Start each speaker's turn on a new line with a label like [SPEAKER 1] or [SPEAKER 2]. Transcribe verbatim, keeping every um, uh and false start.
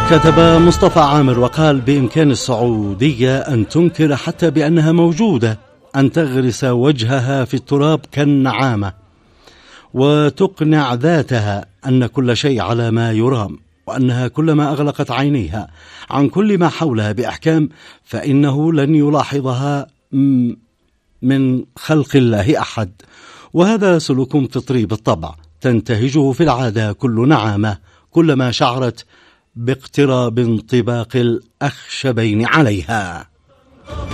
[SPEAKER 1] كتب مصطفى عامر وقال: بإمكان السعودية أن تنكر حتى بأنها موجودة، أن تغرس وجهها في التراب كالنعامة وتقنع ذاتها أن كل شيء على ما يرام، وأنها كلما أغلقت عينيها عن كل ما حولها بإحكام فإنه لن يلاحظها من خلق الله أحد. وهذا سلوك فطري بالطبع تنتهجه في العادة كل نعامة كلما شعرت باقتراب انطباق الأخشبين عليها.